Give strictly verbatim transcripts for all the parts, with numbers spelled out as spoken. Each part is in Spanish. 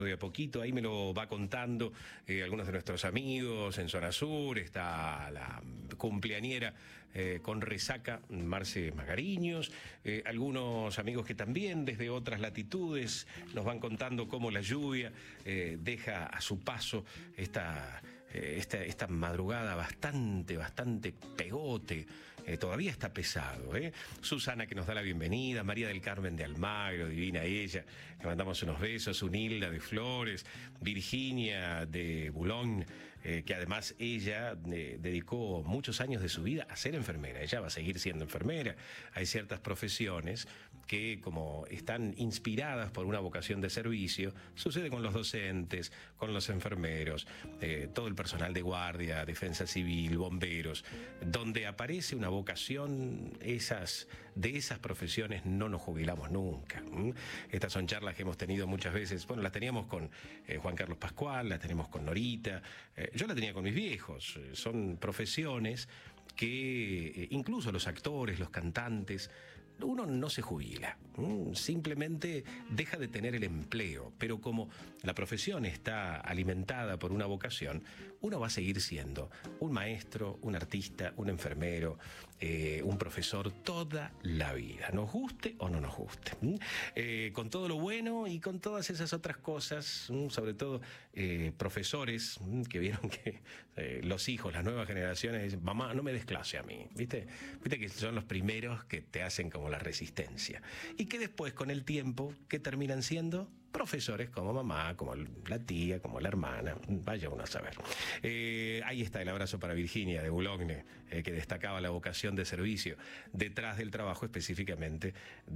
de a poquito, ahí me lo va contando eh, algunos de nuestros amigos en Zona Sur. Está la cumpleañera eh, con resaca, Marce Magariños, eh, algunos amigos que también desde otras latitudes nos van contando cómo la lluvia eh, deja a su paso esta, eh, esta, esta madrugada bastante, bastante pegote, eh, todavía está pesado. ¿eh? Susana, que nos da la bienvenida, María del Carmen de Almagro, divina ella, le mandamos unos besos, Unilda de Flores, Virginia de Boulogne, eh, que además ella eh, dedicó muchos años de su vida a ser enfermera. Ella va a seguir siendo enfermera. Hay ciertas profesiones que, como están inspiradas por una vocación de servicio, sucede con los docentes, con los enfermeros, eh, todo el personal de guardia, defensa civil, bomberos. Donde aparece una vocación, esas, de esas profesiones no nos jubilamos nunca. ¿Mm? Estas son charlas que hemos tenido muchas veces. Bueno, las teníamos con eh, Juan Carlos Pascual, las tenemos con Norita, eh, yo la tenía con mis viejos. Eh, son profesiones que eh, incluso los actores, los cantantes, uno no se jubila, simplemente deja de tener el empleo, pero como la profesión está alimentada por una vocación, uno va a seguir siendo un maestro, un artista, un enfermero, eh, un profesor toda la vida, nos guste o no nos guste, eh, con todo lo bueno y con todas esas otras cosas, sobre todo eh, profesores que vieron que eh, los hijos, las nuevas generaciones dicen: mamá, no me des clase a mí, ¿viste? Viste que son los primeros que te hacen como la resistencia. Y que después, con el tiempo, ¿qué terminan siendo? Profesores como mamá, como la tía, como la hermana, vaya uno a saber. Eh, ahí está el abrazo para Virginia de Boulogne, eh, que destacaba la vocación de servicio detrás del trabajo, específicamente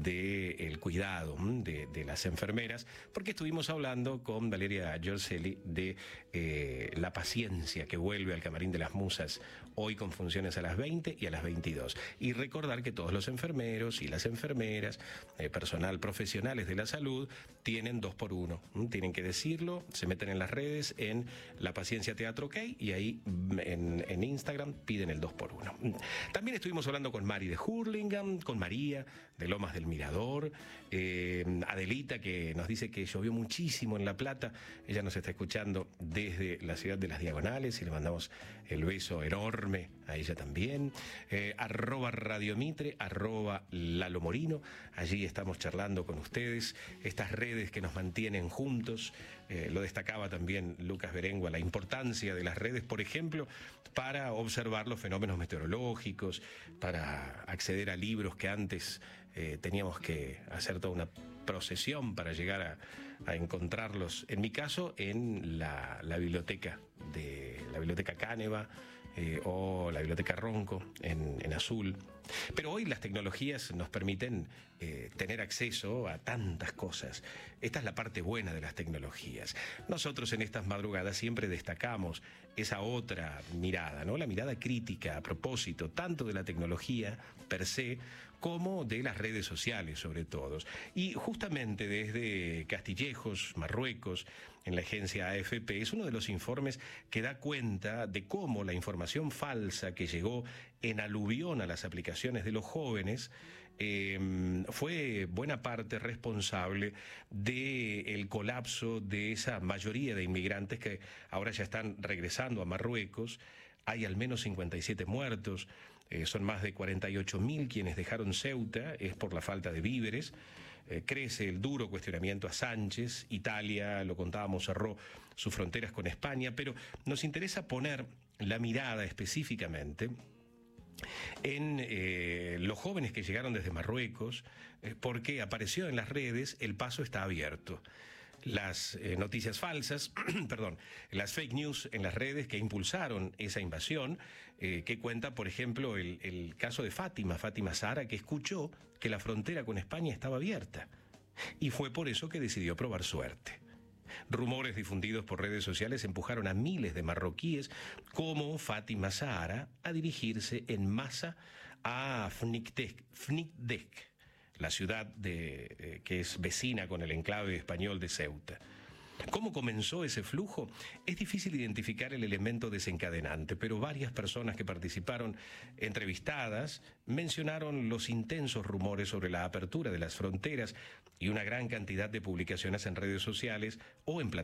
del cuidado de, de las enfermeras, porque estuvimos hablando con Valeria Giorcelli de eh, la paciencia que vuelve al Camarín de las Musas, hoy con funciones a las veinte y a las veintidós. Y recordar que todos los enfermeros y las enfermeras, eh, personal profesionales de la salud, tienen dos por uno. Tienen que decirlo, se meten en las redes, en La Paciencia Teatro OK, y ahí en, en Instagram piden el dos por uno. También estuvimos hablando con Mari de Hurlingham, con María de Lomas del Mirador, eh, Adelita, que nos dice que llovió muchísimo en La Plata. Ella nos está escuchando desde la ciudad de Las Diagonales y le mandamos el beso enorme a ella también. Eh, arroba Radio Mitre, arroba Lalo Morino, allí estamos charlando con ustedes, estas redes que nos mantienen juntos. Eh, lo destacaba también Lucas Berengua, la importancia de las redes, por ejemplo, para observar los fenómenos meteorológicos, para acceder a libros que antes eh, teníamos que hacer toda una procesión para llegar a, a encontrarlos. En mi caso, en la, la biblioteca de la biblioteca Cáneva eh, o la biblioteca Ronco en, en Azul. Pero hoy las tecnologías nos permiten eh, tener acceso a tantas cosas. Esta es la parte buena de las tecnologías. Nosotros en estas madrugadas siempre destacamos esa otra mirada, ¿no? La mirada crítica a propósito, tanto de la tecnología per se, como de las redes sociales, sobre todo. Y justamente desde Castillejos, Marruecos, en la agencia A F P, es uno de los informes que da cuenta de cómo la información falsa que llegó en aluvión a las aplicaciones de los jóvenes eh, fue buena parte responsable del colapso de esa mayoría de inmigrantes que ahora ya están regresando a Marruecos. Hay al menos cincuenta y siete muertos, eh, son más de cuarenta y ocho mil quienes dejaron Ceuta, es por la falta de víveres. Eh, crece el duro cuestionamiento a Sánchez. Italia, lo contábamos, cerró sus fronteras con España, pero nos interesa poner la mirada específicamente en eh, los jóvenes que llegaron desde Marruecos, eh, porque apareció en las redes: el paso está abierto. Las eh, noticias falsas, perdón, las fake news en las redes que impulsaron esa invasión, eh, que cuenta, por ejemplo, el, el caso de Fátima, Fátima Zahara, que escuchó que la frontera con España estaba abierta y fue por eso que decidió probar suerte. Rumores difundidos por redes sociales empujaron a miles de marroquíes como Fátima Zahara a dirigirse en masa a Fnikdek, Fnikdek, la ciudad de, eh, que es vecina con el enclave español de Ceuta. ¿Cómo ¿Cómo comenzó ese flujo? Es difícil identificar el elemento desencadenante, pero varias personas que participaron entrevistadas mencionaron los intensos rumores sobre la apertura de las fronteras y una gran cantidad de publicaciones en redes sociales o en plataformas